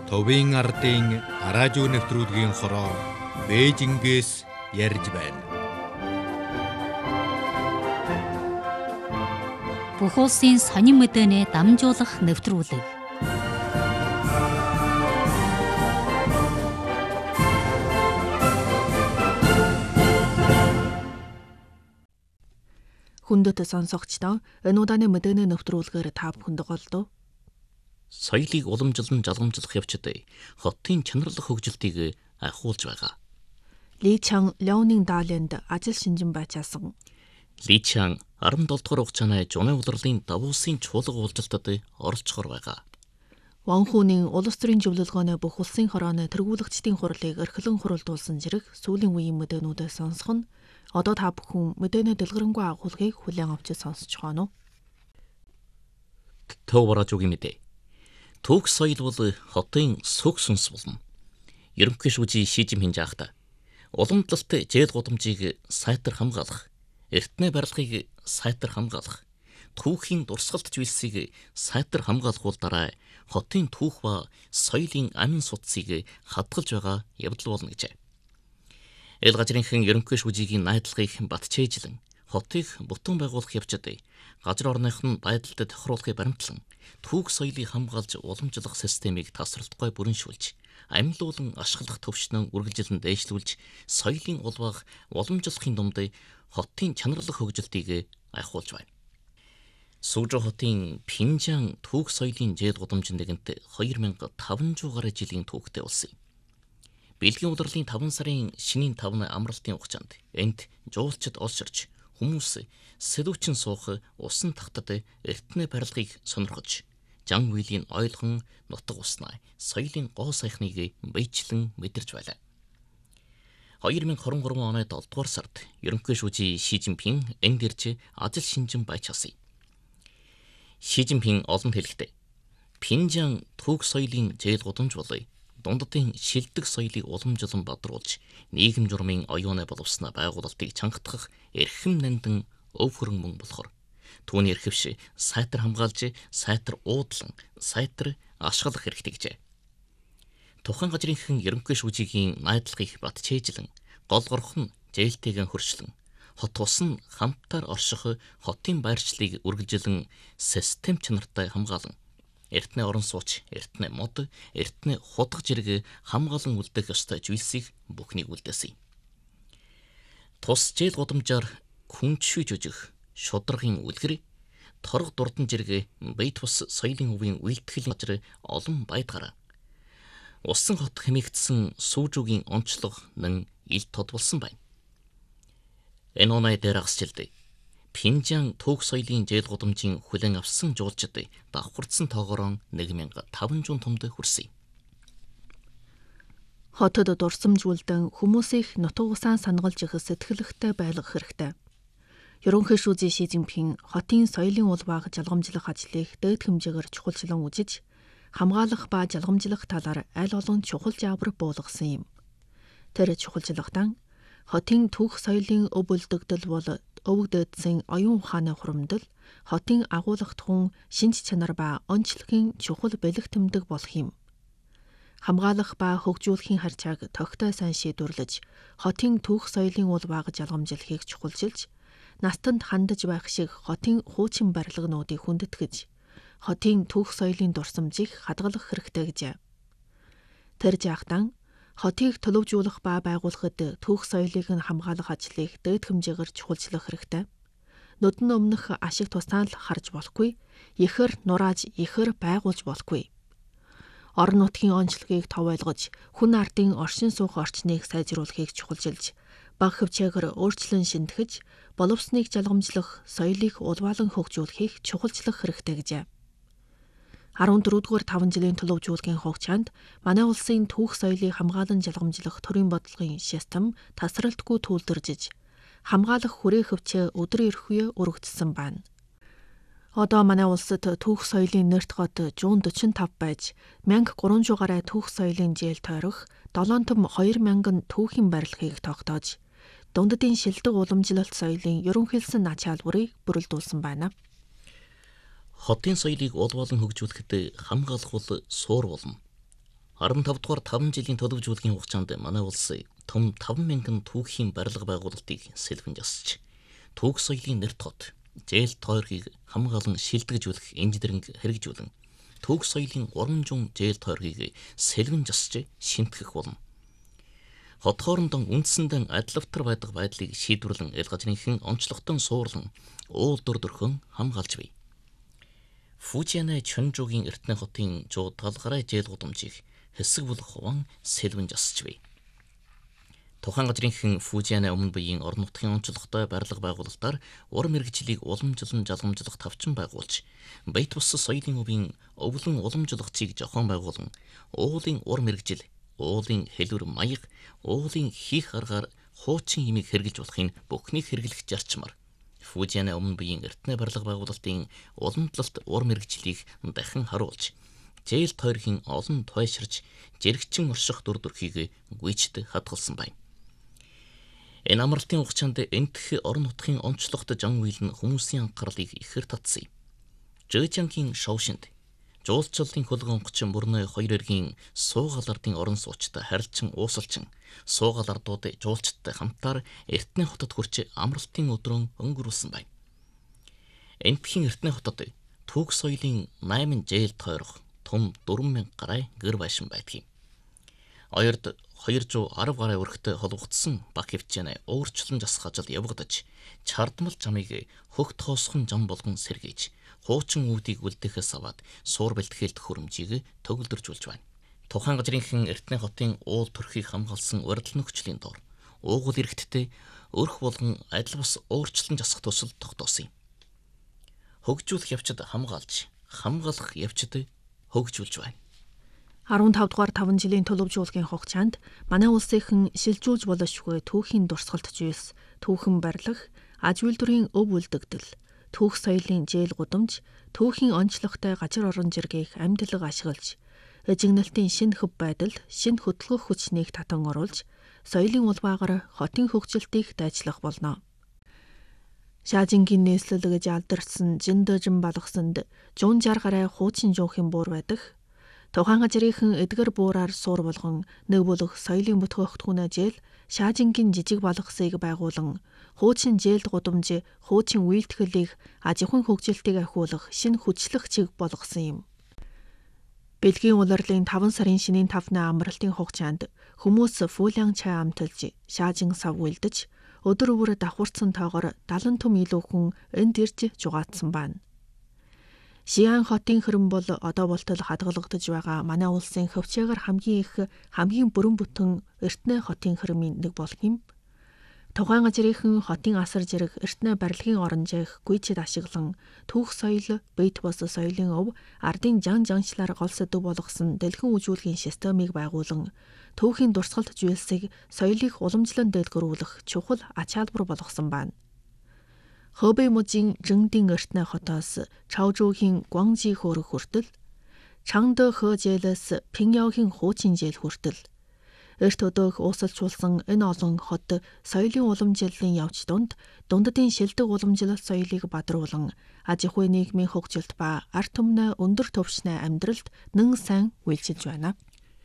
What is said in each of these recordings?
Товын ардын радио нэвтрүүлгийн хороо Бээжингээс ярьж байна. Бүх улсын сонин мэдээний дамжуулах нэвтрүүлэг. Хүндэт сонсогчдоо энэ удааны мэдээний нэвтрүүлгээр та бүхэнд голдов. Соёлыг уламжлан жалгамжлах явцад хотын чанарлах хөгжилтийг ахиулж байгаа. Ли Чан Леонин Далэнд ажил шинжин байчаасан. Ли Чан 17 дугаар хугацааны Жуны улирлын Давуусын чуулга уулзалтад оролцохоор байгаа. Ван Хүнийн улс төрийн зөвлөлгөөний бүх улсын хорооны тэргүүлэгчдийн хурлыг эрхлэн хуралдуулсан зэрэг сүүлийн үеийн мэдээнүүдээ сонсох нь одоо та бүхэн мэдээний дэлгэрэнгүй агуулгыг хүлээн авч сонсож байна уу? Төвөөрөжгийн мэдээ. Түүх соёл бол хотын сүх сүнс болно. Ерөнхий шүүжийн Шижин хинжаахта уламжлалт зээл гудамжийг сайтар хамгаалах, эртний барилгыг сайтар хамгаалах, түүхийн дурсгалт зүйлсийг сайтар хамгаалах бол дараа хотын түүх ба соёлын амин судсыг хадгалж байгаа явдал болно гэжээ. Эл газрынхан ерөнхий шүүжийн найдлагыг батчээжлэн хотыг бүтэн байгуулах явцад газар орныхон байдалд тохируулахыг баримтлан түүх соёлыг хамгаалж уламжлах системийг тасралтгүй бүрэншүүлж, амьлуулан ашиглах төвшнөн үргэлжилэн дээшлүүлж, соёлын улбааг уламжлахын дунд хотын чанарлах хөгжилтийг ахиулж байна. Сужу хотын Пинжан түүх соёлын зээл гудамжинд нэгэнт 2500 гаруй жилийн түүхтэй улс юм. Бэлгийн удирлын 5 сарын шинийн 5 амралтын хугацаанд энд жуулчид олширч хүмүүс сэдвүүчин суух усан тахтад эртний барилгыг сонирхож, Жан Вилийн ойлгон нутаг уснаа соёлын гоо сайхныг биечлэн мэдэрч байлаа. 2023 оны 7 дугаар сард ерөнхий шүүжийн Ши Жинпин энд ирж ажил шинжин байчаасан. Ши Жинпин олонд хэлэхдээ Пинжан түүх соёлын зээл гудамж бол дунддын шилдэг соёлыг уламжлан бадруулж, нийгэм журмын оюуны боловсноо байгуулалтыг чангатгах эрхэм нандин өв хөрөн мөн болохоор түүний эрхэвш сайтар хамгаалж, сайтар уудлан, сайтар ашиглах хэрэгтэй гэжээ. Тухайн газрынхан ерөнхий шүүжийн найдлагыг батчээжлэн, гол горхон зээлтэйгэн хөршлөн, хот ус нь хамтаар орших хотын байршлыг үргэлжилэн систем чанартай хамгаалan, эртний орон сууч, эртний мод, эртний худах зэрэг хамгаалan үлдэх ёстой зүйлсийг бүхнийг үлдээсэн. Тус зээл гудамжаар күнчшүүж өжих, шударгын үлгэр, торго дурдан зэрэг бие тус соёлын өвийн үйлдэхэл газар олон байдгараа. Усан хот хэмээгдсэн Сүүжүүгийн онцлог нэн ил тодулсан байна. Энэ оноо дээр агсжилдэ. Пинжан түүх соёлын зээл гудамжийн хүлээн авсан жуулчид давхарцсан тоогоор 1500 томд хүрсэн. Хотод дурсамжуулдан хүмүүсийг нутаг усаан сангалж их сэтгэлэгтэй байлгах хэрэгтэй. Ерөнхий шүүжийн Ши Жинпин хотын соёлын улбааг жалгамжлах ажлыг дээд хэмжээгээр чухалчлан үзэж, хамгаалах ба жалгамжлах талаар аль олон чухал заавар буулгасан юм. Тэр чухалчлагтан хотын түүх соёлын өв үлдэгдэл бол өвөгдөөдсөн оюун ухааны хурамдал, хотын агуулгах тун шинж чанар ба онцлогийн чухал бэлэг тэмдэг болох юм. Хамгаалах ба хөгжүүлэхийн харьцааг тогттой сайн шийдвэрлэж, хотын түүх соёлын улбааг жалгамжлахыг чухалчилж, настанд хандаж байх шиг хотын хуучин барилгынуудыг хүндэтгэж, хотын түүх соёлын дурсамжийг хадгалах хэрэгтэй гэжээ. Тэр жаахтан хотыг төлөвжүүлэх ба байгуулахад түүх соёлыг нь хамгаалах ажлыг дээд хэмжээгээр чухалчлах хэрэгтэй. Нүдэн өмнөх ашиг тусаал харж болохгүй, ихэр нурааж ихэр байгуулж болохгүй. Орон нутгийн онцлогийг тов ойлгож, хүн ардын оршин суух орчныг сайжруулахыг чухалчилж, бага хэмжээгээр өөрчлөн шинтгэж, боловсныг жалгамжлах, соёлыг улбаалан хөгжүүлэхийг чухалчлах хэрэгтэй гэжээ. 14-р 5 жилийн төлөвжүүлгийн хугацаанд манай улсын түүх соёлыг хамгаалан жалгамжлах төрийн бодлогын систем тасралтгүй түүлдэржиж, хамгаалах хүрээ хөвчөө өдөр эрхвээ өргөжсөн байна. Одоо манай улсад түүх соёлын нэрт гот 145 байж, 1300 гаруй түүх соёлын зээл тойрох 7 том 2000 түүхийн барилгыг тогтоож, дунддын шилдэг уламжлалт соёлын ерөнхийлсөн ач холбогдолыг бүрэлдүүлсэн байна. Хотын соёлыг улбаалан хөгжүүлэхэд хамгаалах бол суур болно. 15 дугаар 5 жилийн төлөвжүүлгийн хугацаанд манай улс том 5,000 түүхийн барилга байгуулалтыг сэлбэн засч, түүх соёлын нэр тод, зээл тойргийг хамгаалан шилдэгжүүлэх инженеринг хэрэгжүүлэн, түүх соёлын 300 зээл тойргийг сэлбэн засч шинтгэх болно. Хот хоорондоо үндсэндээ адилвтар байдаг байдлыг шийдвэрлэн ялгажрынхэн онцлогтой суурлан уулдур дөрхөн хамгаалж бий. Фужианы Чонжугийн эртний хотын 100 талгараа зээл гудамжийг хэсэг болох хуван сэлбэн засч бий. Тухайн газрынхэн Фужианы өмнө биеийн орон нутгийн онцлогтой барилга байгуулалтаар уран мэргэжлийг уламжлан залгамжлах тавчин байгуулж, Бэйт бус соёлын өвийн өвлөн уламжлагчийг зохион байгуулан, уулын уран мэргэжил, уулын хэлбэр маяг, уулын хийх аргаар хуучин имийг хэрэгжилж болохын бүхнийг хэрэглэх зарчмаар Фужианы өмнө биеийн эртний барилга байгуулалтын уламжлалт уран мэргэжлийг дахин харуулж, зээл тойргийн олон тойширч жирэгчин орших дүр төрхийг гүйцэд хадгалсан байна. Энэ амралтын хугацаанд энтх орон нутгийн онцлогт жан үйл нь хүмүүсийн анхаарлыг ихээр татсан юм. Жэжангийн шоушинд жуулчлалын хөлгөн онгочин бүрнэ 2 эргийн суугаал ардын орон сууцтай харилцан уусалчин суугаал ардууд жуулчдтай хамтаар эртний хотод хүрч амралтын өдрөө өнгөрүүлсэн байна. Энтхийн эртний хотод түүх соёлын 8 зээл тойрох том 4,000 гаруй гэр байшин байдгийг. Хоёрд 210 гаруй өрхтөд холбогдсон баг хвчээнэ өөрчлөн засах ажил явагдаж, чардмал замыг хөх тоосхон зам болгон сэргийж, хуучин үүдийг үлдээхээс аваад суур бэлтгэлт хөрөмжийг төгөлдөржүүлж байна. Тухайн газрынхэн эртний хотын уул төрхийг хамгаалсан урдл нөхцөлийн дор уугуул эрэгтдээ өрх болгон адил бас өөрчлөн засах тусал тогтоосон юм. Хөгжүүлэх явцад хамгаалж, хамгаалах явцад хөгжүүлж байна. 15 дугаар 5 жилийн төлөвжүүлгийн хугацаанд манай улсынхан шилжүүлж болошгүй түүхийн дурсгалт зүйлс, түүхэн барилга, аж үйлдвэрийн өв үлдэгдэл, түүх соёлын зээл гудамж, түүхийн онцлогтой газар орон жиргэх амьдлаг ашиглаж, эжигнэлтийн шинэ хөв байдал, шинэ хөдөлгөх хүчнийг татан оруулж, соёлын улбаагаар хотын хөгжилтийг дайчлах болно. Шаажингийн нийслэл гэж алдарсан жиндэжин балгасанд 160 гаруй хуучин жуухын буур байдаг. Тухайн газрынхан эдгэр буураар суур болгон нэг болох соёлын бүтээгдэхүүнээ зээл Шаажингийн жижиг балгасыг байгуулан хуучин зээлд гудамж, хуучин үйлдэлийг аж ахуйн хөгжилтийг ахиулах шинэ хүчлэх чиг болгосон юм. Бэлгийн улирлын 5 сарын шинийн 5-ны амралтын хугацаанд хүмүүс Фулян чай амталж, Шаажин сав үлдэж, өдөр өвөр давхурцсан тоогоор 70 түм илүү хүн энд ирж жугаатсан байна. Шиан хотын хөрөн бол одоо болтол хадгалагдаж байгаа манай улсын хөвчөөгөр хамгийн бүрэн бүтэн эртний хотын хөрмийн нэг болох юм. Тухайн газрынхан хотын асар зэрэг эртний барилгын оронжих гүйцэд ашиглан түүх соёл, Бэйт бус соёлын өв, ардын жанчлаар гол сэдв болгосон дэлгэн үжүүлгийн системийг байгуулан түүхийн дурсгалт зүйлсийг соёлыг уламжлан дэвгэрүүлэх чухал ач холбогдол болгосон байна. Хэбэй мужийн Жингдийн эртний хотоос Чаожуугийн Гуанжи хөөрөх хүртэл, Чангдэ хэ зээлээс Пиньяогийн хуучин зээл хүртэл эрт өдөөх уусалжуулсан энэ олон хот соёлын уламжлалын явц дунддын шилдэг уламжлалт соёлыг бадруулан аж ахуйн нийгмийн хөгжилт ба ард түмнээ өндөр төвчнээ амьдралд нэн сайн үйлчилж байна.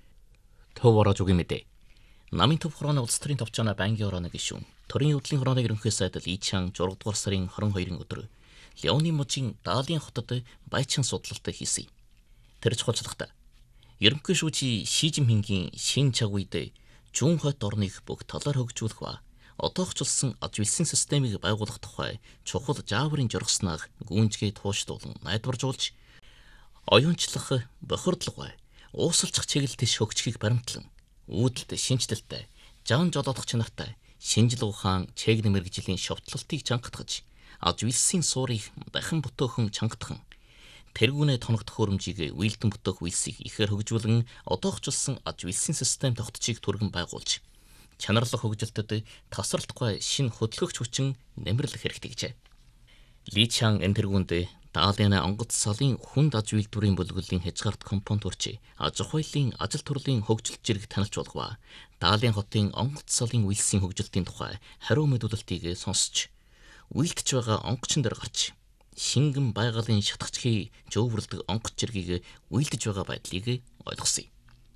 Төв ороогийн мэдээ. Намын төв хорооны улс төрийн товчооноо бангийн орооны гишүүн, төрийн хөдлийн хорооны ерөнхий сайд Ли Чан 6 дугаар сарын 22-ны өдөр Леоны мужийн Даалын хотод баячин судлалт хийсэн. Тэр чухалчлагтай ерөнхий шүүжи Ши Жинпингийн шин цаг үед зүүн хойд орныг бүх талаар хөгжүүлэх ба одоохжулсан аж үйлсийн системийг байгуулах тухай чухал жааврын жургаснаа гүнжгээ тууштуулан найдваржуулж, оюунчлах, бохирдлого, уусалчих чиглэлд шөгчгийг баримтлан, үүдэлт шинжлэлтэй, жан жолоодох чанартай, шинжил ухаан чег мэргэжлийн шовтлолтыг чангатгаж, аж үйлсийн суурийг дахин бүтөөхөн чангатхан, тэргүүнээ тоногдох хөрөмжийг үйлдэн бүтөөх үйлсийг ихээр хөгжүүлэн одоохжулсан аж үйлсийн систем тогтцыг түргэн байгуулж, чанарлах хөгжилтөд тасралтгүй шинэ хөдөлгөгч хүчин нэмэрлэх хэрэгтэй гэжээ. Ли Чан энэ тэргүүнд Даалын онгоц салын хүнд аж үйлдвэрийн бүлэглэлийн хязгаарт компонент урьж, аж ахуйлын ажил төрлийн хөгжилт зэрэг танилж болгоо. Даалын хотын онгоц салын үйлсийн хөгжилтийн тухай хариу мэдүүлэлтийг сонсч, үйлдэж байгаа онгоцчин дээр гарч, шингэн байгалийн шатгчгийн жөөвөрлөдөг онгоц зэргийг үйлдэж байгаа байдлыг ойлгосон юм.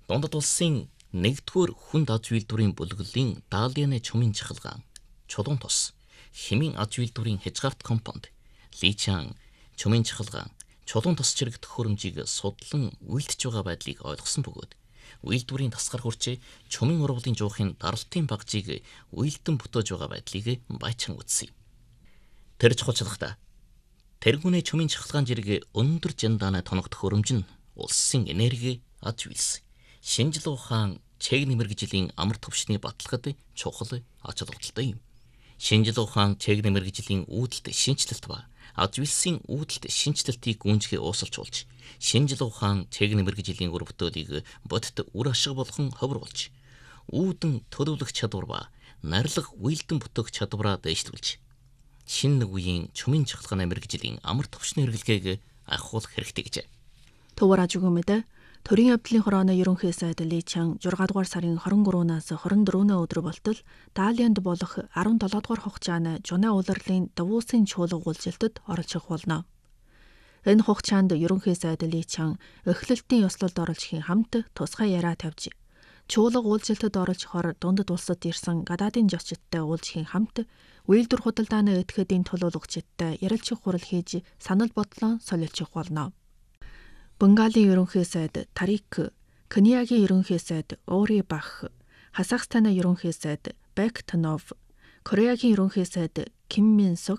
Дундад улсын 1-р хүнд аж үйлдвэрийн бүлэглэлийн Даалианы чумын чахалгаан, Чулуун тус, Хэмийн аж үйлдвэрийн Хязгаарт компаунд, Личан чумын чахалгаан, Чулуун тус чирэг төхөөрөмжийг судлан үйлдэж байгаа байдлыг ойлгосон бөгөөд үйлдвэрийн тасгар хүрчээ чумын урвалын жуухын даралтын багжийг үйлдэн бүтээж байгаа байдлыг баячхан үзсэн. Тэр чухалчлахдаа тэргүүний чумын чахалгаан жирэг өндөр жандааны тоног төхөөрөмж нь улсын энерги аж үйлс, шинжлэх ухаан чег нэмэргэжлийн амар төвшний баталгад чухал ач холбогдолтой юм. Шинжлэх ухаан чег нэмэргэжлийн үүдэлт шинжилэлт ба аж үйлсийн үүдэлт шинжилэлтийг гүйцэтгэх уусалж шинжлэх ухаан чег нэмэргэжлийн үр бүтээлийг бодит үр ашиг болгон ховруулж, үүдэн төлөвлөх чадвар ба нарилга үйлдэн бүтээх чадвараа дэвшлүүлж, шинэ нэг үеийн чумын чахалгааны мэргэжлийн амар төвшний хэрэглэгийг ахиулах хэрэгтэй гэжээ. Төвөр ажигүмэд төрийн явдлын хорооны ерөнхий сайд Ли Чан 6 дугаар сарын 23-наас 24-ний өдөр болтол Даалианд болох 17 дугаар хугацааны Жуна улирлын Давуусын чуулга уулзалтад оролцох болно. Энэ хугацаанд ерөнхий сайд Ли Чан эхлэлтийн ёслолд оролцохын хамт тусгай яриа тавьж, чуулга уулзалтад оролцохоор дундад улсад ирсэн гадаадын жолчдтой уулзахын хамт үйлдвэр худалдааны этгээдийн төлөөлөгчдтэй ярилцах хурал хийж санал бодлоо солилцох болно. Бенгалийн ерөнхий сайд Тарик, Кениягийн ерөнхий сайд Ори Бах, Казахстаны ерөнхий сайд Бек Танов, Кореягийн ерөнхий сайд Ким Мин Сук,